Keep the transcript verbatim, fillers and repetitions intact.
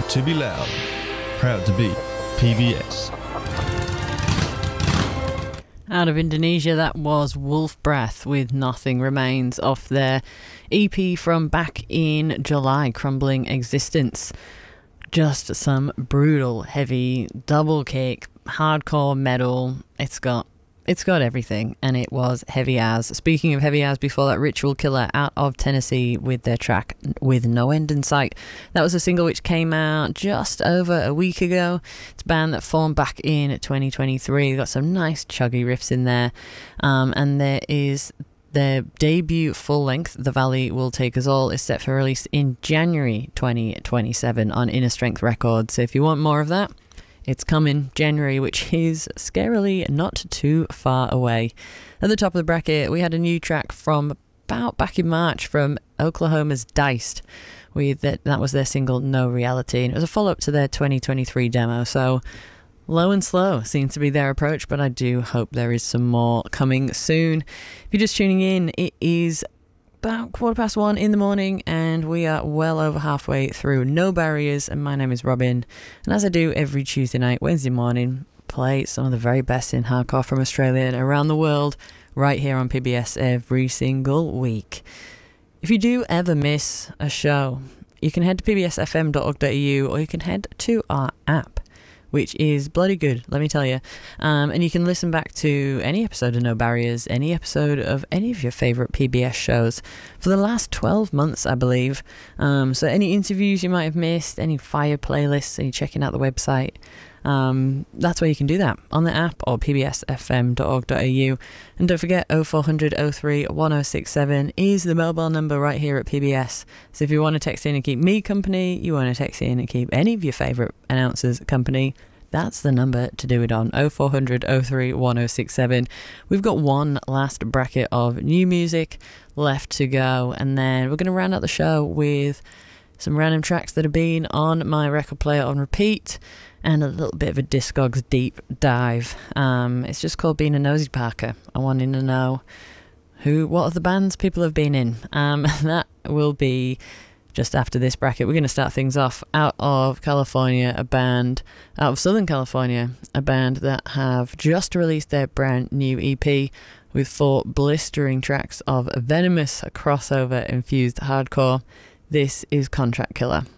To Be Loud. Proud to be P B S. Out of Indonesia, that was Wolf Breath with Nothing Remains off their E P from back in July, Crumbling Existence. Just some brutal, heavy, double kick, hardcore metal. It's got it's got everything, and it was heavy as. Speaking of heavy as, before that, Ritual Killer out of Tennessee with their track With No End in Sight. That was a single which came out just over a week ago. It's a band that formed back in twenty twenty-three. Got some nice chuggy riffs in there, um, and there is their debut full-length, The Valley Will Take Us All, is set for release in January twenty twenty-seven on Inner Strength Records. So if you want more of that, it's coming January, which is scarily not too far away. At the top of the bracket, we had a new track from about back in March from Oklahoma's Diced. With that, that was their single No Reality, and it was a follow-up to their twenty twenty-three demo. So low and slow seems to be their approach, but I do hope there is some more coming soon. If you're just tuning in, it is about quarter past one in the morning, and we are well over halfway through No Barriers, and my name is Robin, and as I do every Tuesday night, Wednesday morning, play some of the very best in hardcore from Australia and around the world right here on P B S every single week. If you do ever miss a show, you can head to p b s f m dot org dot a u, or you can head to our app, which is bloody good, let me tell you. Um, and you can listen back to any episode of No Barriers, any episode of any of your favourite P B S shows for the last twelve months, I believe. Um, so any interviews you might have missed, any fire playlists, any checking out the website, um, that's where you can do that, on the app or p b s f m dot org dot a u. And don't forget, oh four hundred oh three one oh six seven is the mobile number right here at P B S. So if you want to text in and keep me company, you want to text in and keep any of your favourite announcers company, that's the number to do it on, oh four hundred oh three one oh six seven. We've got one last bracket of new music left to go, and then we're going to round out the show with some random tracks that have been on my record player on repeat, and a little bit of a Discogs deep dive. Um, it's just called Being a Nosy Parker. I wanted to know who, what other bands people have been in. Um, that will be just after this bracket. We're going to start things off out of California, a band out of Southern California, a band that have just released their brand new E P with four blistering tracks of venomous crossover infused hardcore. This is Contract Killer.